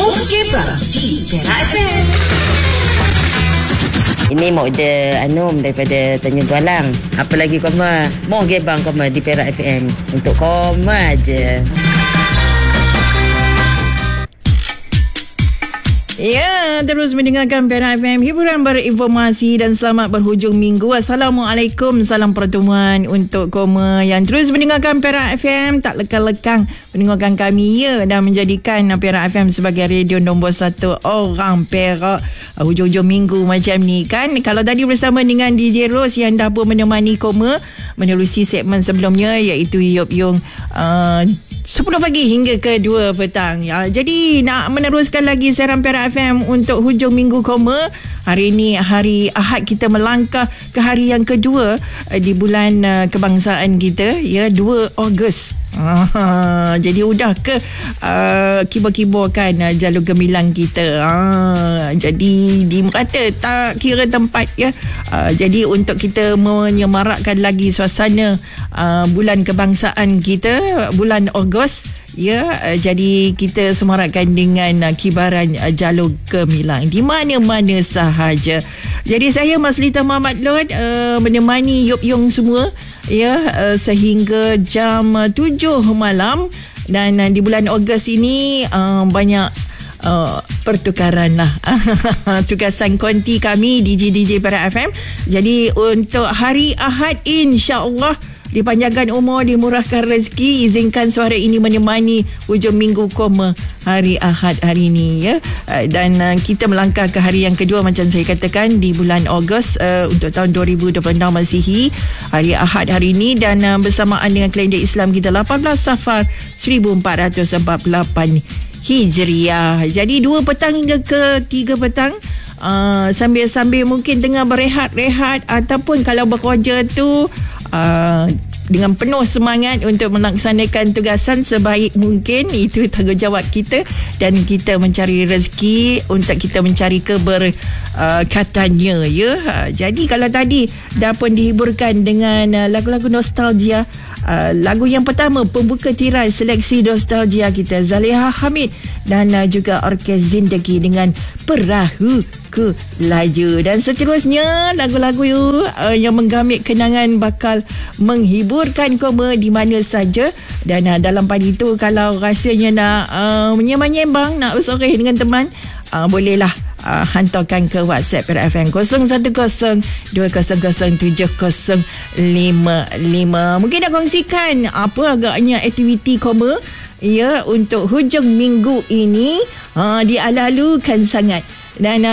Muhibah di Perak FM. Ini model daripada Tanjung Tualang. Apa lagi koma? Mau gebang koma di Perak FM. Untuk koma aja. Ya, terus mendengarkan Perak FM, hiburan berinformasi dan selamat berhujung minggu. Assalamualaikum, salam pertemuan untuk koma yang terus mendengarkan Perak FM, tak lekang-lekang mendengarkan kami dan menjadikan Perak FM sebagai radio nombor 1 orang Perak hujung-hujung minggu macam ni kan. Kalau tadi bersama dengan DJ Rose yang dah pun menemani koma menerusi segmen sebelumnya, iaitu Yop Yung 10 pagi hingga ke 2 petang ya. Jadi nak meneruskan lagi siaran Perak FM untuk hujung minggu koma. Hari ini hari Ahad, kita melangkah ke hari yang kedua di bulan kebangsaan kita ya, 2 Ogos. Jadi udah ke kibor-kiborkan jalur gemilang kita. Jadi di Merata tak kira tempat ya. Jadi untuk kita menyemarakkan lagi suasana bulan kebangsaan kita, bulan Ogos ya, jadi kita semarakkan dengan kibaran jalur gemilang di mana-mana sahaja. Jadi saya Maslita Muhammad Lod menemani Yop Yung semua ya sehingga jam 7 malam. Dan di bulan Ogos ini banyak pertukaran lah tugasan konti kami DJ Perak FM. Jadi untuk hari Ahad, insya-Allah dipanjangkan umur, dimurahkan rezeki, izinkan suara ini menemani hujung minggu koma hari Ahad hari ini ya. Dan kita melangkah ke hari yang kedua macam saya katakan di bulan Ogos untuk tahun 2026 Masihi, hari Ahad hari ini, dan bersamaan dengan kalender Islam kita 18 Safar 1448 Hijriah. Jadi 2 petang hingga ke 3 petang sambil-sambil mungkin tengah berehat-rehat ataupun kalau bekerja tu dengan penuh semangat untuk melaksanakan tugasan sebaik mungkin. Itu tanggungjawab kita, dan kita mencari rezeki untuk kita mencari keberkatannya ya. Jadi kalau tadi dah pun dihiburkan dengan lagu-lagu nostalgia, lagu yang pertama pembuka tirai seleksi nostalgia kita, Zaliha Hamid dan juga Orkes Zindagi dengan Perahu ke Laju. Dan seterusnya lagu-lagu yang menggamit kenangan bakal menghiburkan koma di mana saja. Dan dalam pagi tu kalau rasanya nak menyembang-nyembang, nak bersoreh dengan teman, bolehlah hantarkan ke WhatsApp Perak FM 0102007055. Mungkin nak kongsikan apa agaknya aktiviti koma ya untuk hujung minggu ini. Dialalukan sangat. Dan